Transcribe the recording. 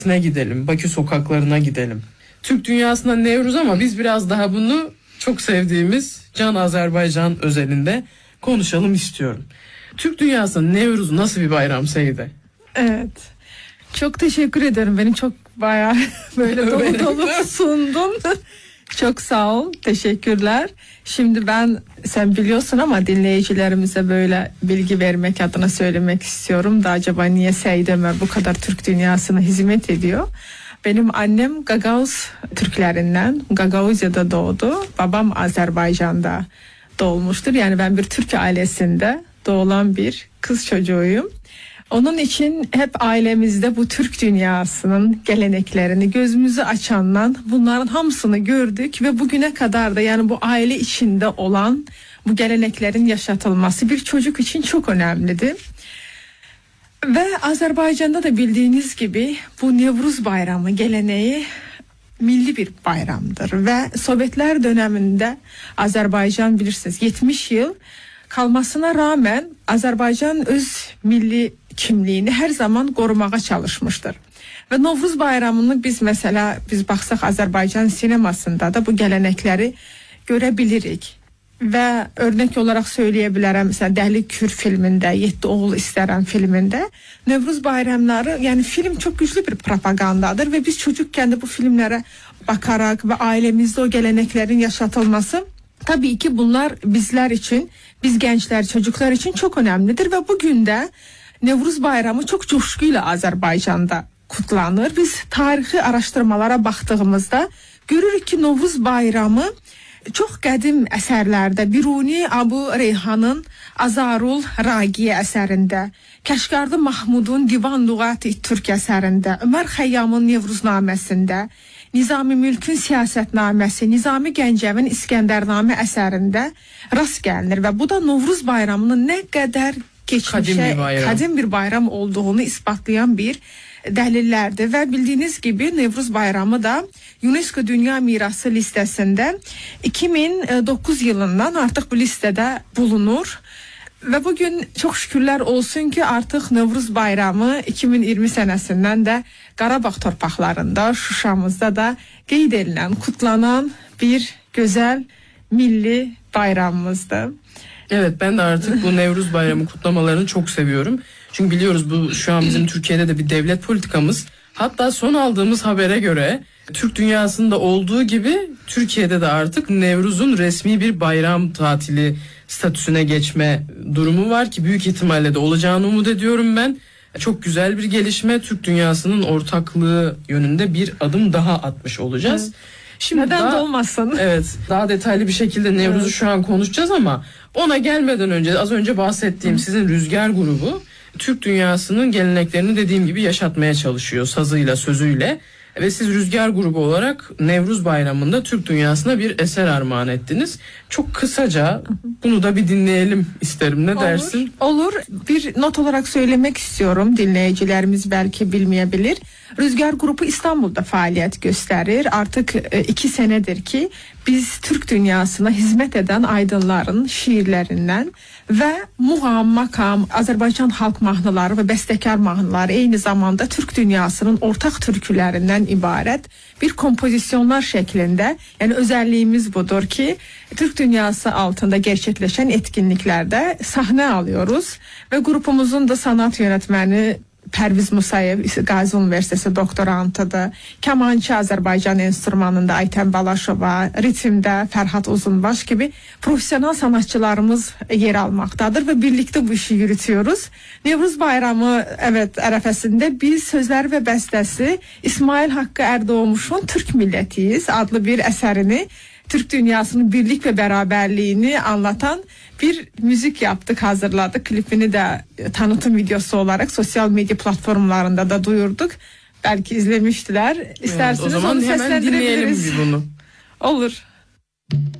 ne gidelim, Bakü sokaklarına gidelim. Türk dünyasında Nevruz ama biz biraz daha bunu çok sevdiğimiz Can Azerbaycan özelinde konuşalım istiyorum. Türk dünyasında Nevruz nasıl bir bayram Seyide? Evet. Çok teşekkür ederim. Beni çok bayağı böyle dolu dolu sundun. Çok sağ ol. Teşekkürler. Şimdi sen biliyorsun ama dinleyicilerimize böyle bilgi vermek adına söylemek istiyorum da acaba niye Seyide Ömer bu kadar Türk dünyasına hizmet ediyor? Benim annem Gagauz Türklerinden, Gagauzya'da doğdu. Babam Azerbaycan'da doğmuştur. Yani ben bir Türk ailesinde doğulan bir kız çocuğuyum. Onun için hep ailemizde bu Türk dünyasının geleneklerini gözümüzü açandan bunların hamısını gördük ve bugüne kadar da yani bu aile içinde olan bu geleneklerin yaşatılması bir çocuk için çok önemlidir. Ve Azerbaycan'da da bildiğiniz gibi bu Nevruz Bayramı geleneği milli bir bayramdır ve Sovyetler döneminde Azerbaycan bilirsiniz 70 yıl kalmasına rağmen Azerbaycan öz milli kimliğini her zaman korumağa çalışmıştır. Ve Novruz Bayramını biz baxsaq Azerbaycan sinemasında da bu gelenekleri görebilirik. Ve örnek olarak söyleyebilirim mesela Dəli Kür filminde, Yeddi Oğul İstərəm filminde Nevruz bayramları yani film çok güçlü bir propagandadır ve biz çocukken de bu filmlere bakarak ve ailemizde o geleneklerin yaşatılması tabii ki bunlar bizler için, biz gençler, çocuklar için çok önemlidir ve bugün de Nevruz Bayramı çok coşkuyla Azerbaycan'da kutlanır. Biz tarihi araştırmalara baktığımızda görürük ki Nevruz Bayramı çok qədim əsərlərdə Biruni Abu Reyhanın Azarul Ragiye əsərində, Kəşkardı Mahmudun Divan Lüğati Türk əsərində, Ömər Xəyyamın Nevruznaməsində, Nizami Mülkün Siyasətnaməsi, Nizami Gəncəvin İskəndərnamə əsərində rast gəlinir və bu da Nevruz Bayramının nə qədər geçmişe kadim bir bayram olduğunu ispatlayan bir delillerdi ve bildiğiniz gibi Nevruz Bayramı da UNESCO Dünya Mirası listesinde 2009 yılından artık bu listede bulunur. Ve bugün çok şükürler olsun ki artık Nevruz Bayramı 2020 senesinden de Qarabağ torpaqlarında, Şuşamızda da qeyd edilən, kutlanan bir güzel milli bayramımızdı. Evet, ben de artık bu Nevruz Bayramı kutlamalarını çok seviyorum. Çünkü biliyoruz bu şu an bizim Türkiye'de de bir devlet politikamız. Hatta son aldığımız habere göre Türk dünyasında olduğu gibi Türkiye'de de artık Nevruz'un resmi bir bayram tatili statüsüne geçme durumu var ki büyük ihtimalle de olacağını umut ediyorum ben. Çok güzel bir gelişme, Türk dünyasının ortaklığı yönünde bir adım daha atmış olacağız. Evet. Şimdi neden de olmasın? Evet, daha detaylı bir şekilde Nevruz'u şu an konuşacağız ama ona gelmeden önce az önce bahsettiğim sizin Rüzgar grubu Türk dünyasının geleneklerini dediğim gibi yaşatmaya çalışıyor sazıyla, sözüyle. Ve siz Rüzgar grubu olarak Nevruz Bayramı'nda Türk dünyasına bir eser armağan ettiniz. Çok kısaca bunu da bir dinleyelim isterim. Ne dersin? Olur. Bir not olarak söylemek istiyorum. Dinleyicilerimiz belki bilmeyebilir. Rüzgar grubu İstanbul'da faaliyet gösterir. Artık 2 senedir ki biz Türk dünyasına hizmet eden aydınların şiirlerinden ve muğam, makam, Azerbaycan halk mahnıları ve bestekar mahnıları aynı zamanda Türk dünyasının ortak türkülerinden ibaret bir kompozisyonlar şeklinde, yani özelliğimiz budur ki Türk dünyası altında gerçekleşen etkinliklerde sahne alıyoruz ve grubumuzun da sanat yönetmeni Pərviz Musayev, Gazi Üniversitesi doktorantıdır. Kamançı Azerbaycan enstrümanında Aytən Balaşova, ritimdə Fərhad Uzunbaş gibi profesyonel sanatçılarımız yer almaktadır ve birlikte bu işi yürütüyoruz. Nevruz Bayramı ərəfəsində biz sözləri ve bəstəsi İsmail Hakkı Erdoğmuş'un Türk Milletiyiz adlı bir eserini, Türk dünyasının birlik ve beraberliğini anlatan bir müzik yaptık, hazırladık. Klipini de tanıtım videosu olarak sosyal medya platformlarında da duyurduk. Belki izlemiştiler. İsterseniz o zaman onu hemen dinleyelim bunu. Olur.